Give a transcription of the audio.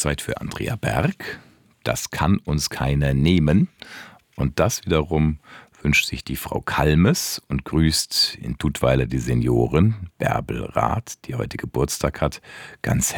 Geburtstagszeit für Andrea Berg. Das kann uns keiner nehmen. Und das wiederum wünscht sich die Frau Kalmes und grüßt in Tutweiler die Seniorin Bärbel Rath, die heute Geburtstag hat, ganz